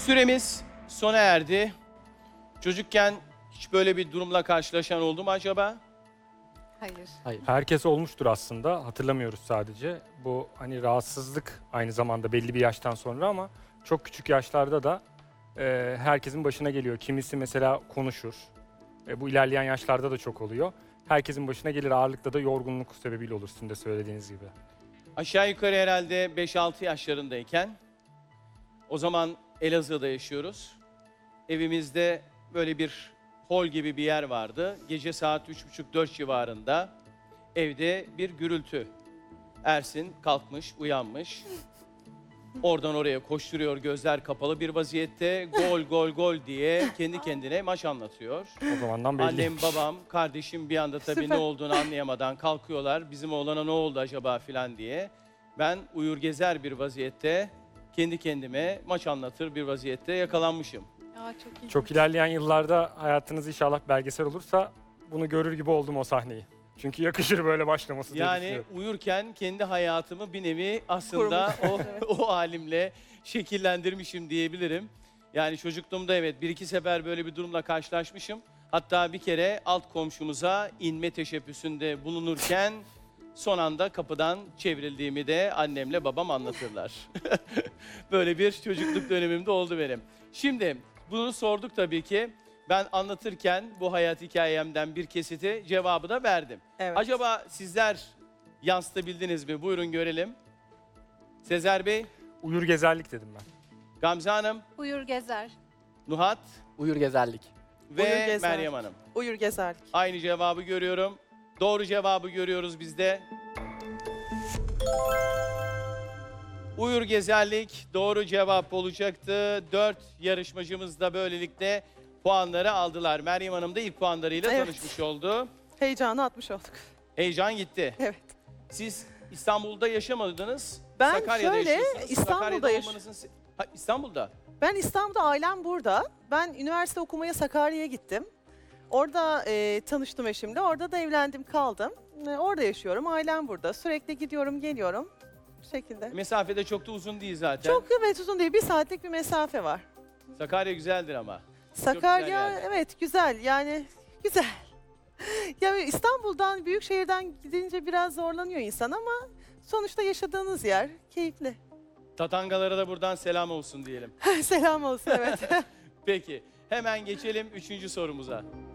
Süremiz sona erdi. Çocukken hiç böyle bir durumla karşılaşan oldu mu acaba? Hayır. Hayır. Herkes olmuştur aslında. Hatırlamıyoruz sadece. Bu hani rahatsızlık aynı zamanda belli bir yaştan sonra ama çok küçük yaşlarda da herkesin başına geliyor. Kimisi mesela konuşur. Bu ilerleyen yaşlarda da çok oluyor. Herkesin başına gelir. Ağırlıkta da yorgunluk sebebiyle olur sizin de söylediğiniz gibi. Aşağı yukarı herhalde 5-6 yaşlarındayken, o zaman Elazığ'da yaşıyoruz. Evimizde böyle bir hol gibi bir yer vardı. Gece saat 3.30-4 civarında evde bir gürültü. Ersin kalkmış, uyanmış. Oradan oraya koşturuyor, gözler kapalı bir vaziyette. Gol, gol, gol diye kendi kendine maç anlatıyor. O zamandan belli. Annem, babam, kardeşim bir anda tabii ne olduğunu anlayamadan kalkıyorlar. Bizim oğlana ne oldu acaba filan diye. Ben uyur gezer bir vaziyette, kendi kendime maç anlatır bir vaziyette yakalanmışım. Aa, çok iyi. Çok ilerleyen yıllarda hayatınız inşallah belgesel olursa bunu görür gibi oldum o sahneyi. Çünkü yakışır böyle başlaması diye Yani düşünüyorum. uyurken kendi hayatımı bir nevi aslında o halimle şekillendirmişim diyebilirim. Yani çocukluğumda evet bir iki sefer böyle bir durumla karşılaşmışım. Hatta bir kere alt komşumuza inme teşebbüsünde bulunurken son anda kapıdan çevrildiğimi de annemle babam anlatırlar. Böyle bir çocukluk dönemimde oldu benim. Şimdi bunu sorduk tabii ki. Ben anlatırken bu hayat hikayemden bir kesiti cevabı da verdim. Evet. Acaba sizler yansıtabildiniz mi? Buyurun görelim. Sezer Bey, Uyur gezerlik dedim ben. Gamze Hanım, Uyur gezer. Nuhat Uyur gezerlik. ve Uyur gezer. Meryem Hanım. Uyur gezerlik. Aynı cevabı görüyorum. Doğru cevabı görüyoruz biz de. Uyur gezerlik doğru cevap olacaktı. 4 yarışmacımız da böylelikle puanları aldılar. Meryem Hanım da ilk puanlarıyla Evet. tanışmış oldu. Heyecanı atmış olduk. Heyecan gitti. Evet. Siz İstanbul'da yaşamadınız. Ben Sakarya'da şöyle, yaşıyorsunuz. İstanbul'da Sakarya'da yaş- olmanızın İstanbul'da. Ben İstanbul'da, ailem burada. Ben üniversite okumaya Sakarya'ya gittim. Orada tanıştım eşimle. Orada da evlendim, kaldım. Orada yaşıyorum. Ailem burada. Sürekli gidiyorum, geliyorum. Bu şekilde. Mesafede çok da uzun değil zaten. Çok evet uzun değil. 1 saatlik bir mesafe var. Sakarya güzeldir ama. Sakarya güzel evet güzel. Yani güzel. Ya İstanbul'dan, büyük şehirden gidince biraz zorlanıyor insan ama sonuçta yaşadığınız yer keyifli. Tatangalara da buradan selam olsun diyelim. Selam olsun evet. Peki hemen geçelim 3. sorumuza.